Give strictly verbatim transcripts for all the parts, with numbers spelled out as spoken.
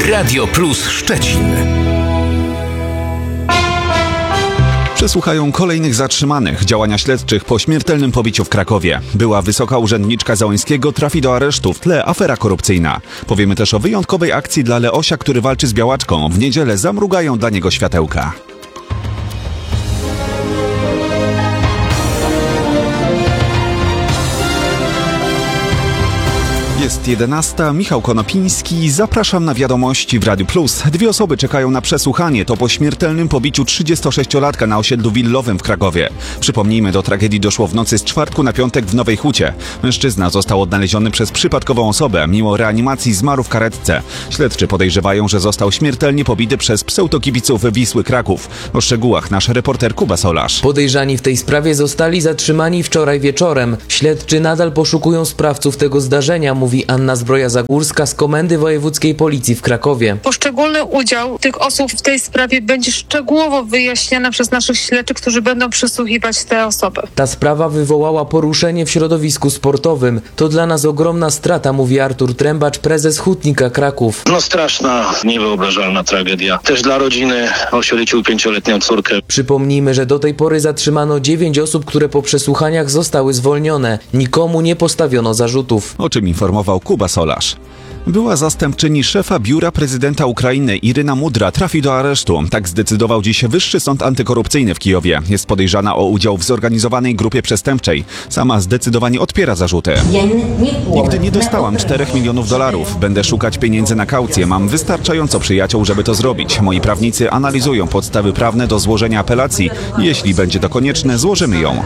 Radio Plus Szczecin. Przesłuchają kolejnych zatrzymanych. Działania śledczych po śmiertelnym pobiciu w Krakowie. Była wysoka urzędniczka Załęskiego trafi do aresztu, w tle afera korupcyjna. Powiemy też o wyjątkowej akcji dla Leosia, który walczy z białaczką. W niedzielę zamrugają dla niego światełka. Jest jedenasta, Michał Konopiński, zapraszam na wiadomości w Radiu Plus. Dwie osoby czekają na przesłuchanie, to po śmiertelnym pobiciu trzydziestosześciolatka na osiedlu willowym w Krakowie. Przypomnijmy, do tragedii doszło w nocy z czwartku na piątek w Nowej Hucie. Mężczyzna został odnaleziony przez przypadkową osobę, mimo reanimacji zmarł w karetce. Śledczy podejrzewają, że został śmiertelnie pobity przez pseudokibiców Wisły Kraków. O szczegółach nasz reporter Kuba Solarz. Podejrzani w tej sprawie zostali zatrzymani wczoraj wieczorem. Śledczy nadal poszukują sprawców tego zdarzenia, mówi Anna Zbroja-Zagórska z Komendy Wojewódzkiej Policji w Krakowie. Poszczególny udział tych osób w tej sprawie będzie szczegółowo wyjaśniany przez naszych śledczych, którzy będą przesłuchiwać te osoby. Ta sprawa wywołała poruszenie w środowisku sportowym. To dla nas ogromna strata, mówi Artur Trębacz, prezes Hutnika Kraków. No straszna, niewyobrażalna tragedia. Też dla rodziny o siedmiu- i pięcioletnią córkę. Przypomnijmy, że do tej pory zatrzymano dziewięć osób, które po przesłuchaniach zostały zwolnione. Nikomu nie postawiono zarzutów. O czym informował Kuba Solarz. Była zastępczyni szefa biura prezydenta Ukrainy Iryna Mudra trafi do aresztu. Tak zdecydował dziś Wyższy Sąd Antykorupcyjny w Kijowie. Jest podejrzana o udział w zorganizowanej grupie przestępczej. Sama zdecydowanie odpiera zarzuty. Nigdy nie dostałam czterech milionów dolarów. Będę szukać pieniędzy na kaucję. Mam wystarczająco przyjaciół, żeby to zrobić. Moi prawnicy analizują podstawy prawne do złożenia apelacji. Jeśli będzie to konieczne, złożymy ją.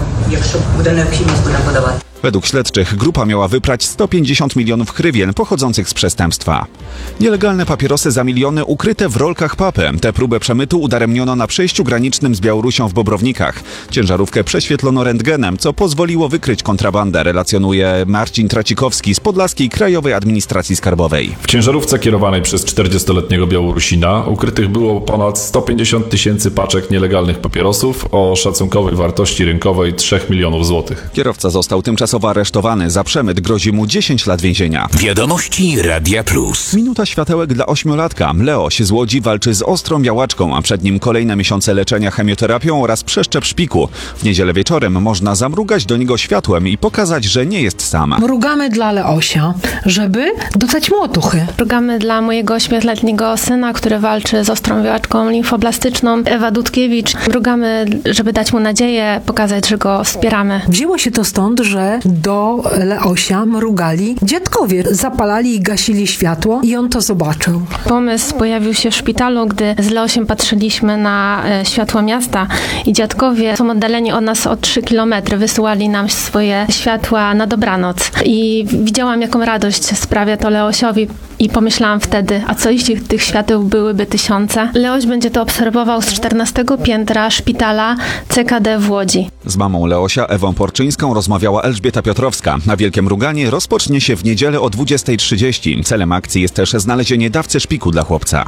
Według śledczych grupa miała wyprać sto pięćdziesiąt milionów hrywien pochodzących z przestępstwa. Nielegalne papierosy za miliony ukryte w rolkach papy. Tę próbę przemytu udaremniono na przejściu granicznym z Białorusią w Bobrownikach. Ciężarówkę prześwietlono rentgenem, co pozwoliło wykryć kontrabandę, relacjonuje Marcin Tracikowski z Podlaskiej Krajowej Administracji Skarbowej. W ciężarówce kierowanej przez czterdziestoletniego Białorusina ukrytych było ponad sto pięćdziesiąt tysięcy paczek nielegalnych papierosów o szacunkowej wartości rynkowej trzech milionów złotych. Kierowca został tymczasowo aresztowany. Za przemyt grozi mu dziesięć lat więzienia. Wiadomości Radia Plus. Minuta światełek dla ośmiolatka. Leoś z Łodzi walczy z ostrą białaczką, a przed nim kolejne miesiące leczenia chemioterapią oraz przeszczep szpiku. W niedzielę wieczorem można zamrugać do niego światłem i pokazać, że nie jest sama. Mrugamy dla Leosia, żeby dostać mu otuchy. Mrugamy dla mojego ośmioletniego syna, który walczy z ostrą białaczką limfoblastyczną, Ewa Dudkiewicz. Mrugamy, żeby dać mu nadzieję, pokazać, że go wspieramy. Wzięło się to stąd, że do Leosia mrugali dziadkowie. Zapalali i gasili światło i on to zobaczył. Pomysł pojawił się w szpitalu, gdy z Leosiem patrzyliśmy na e, światło miasta i dziadkowie są oddaleni od nas o trzy kilometry. Wysyłali nam swoje światła na dobranoc. I widziałam, jaką radość sprawia to Leosiowi i pomyślałam wtedy, a co jeśli tych świateł byłyby tysiące? Leoś będzie to obserwował z czternastego piętra szpitala C K D w Łodzi. Z mamą Leosia, Ewą Porczyńską, rozmawiała Elżbieta Piotrowska. A wielkie mruganie rozpocznie się w niedzielę o dwudziestej trzydzieści. Celem akcji jest też znalezienie dawcy szpiku dla chłopca.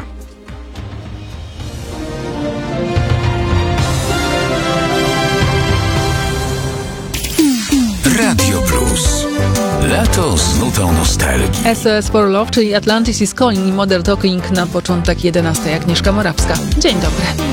Radio Plus. Lato z nutą nostalgii. S O S for Love, czyli Atlantis is Calling i Modern Talking na początek jedenastej. Agnieszka Morawska. Dzień dobry.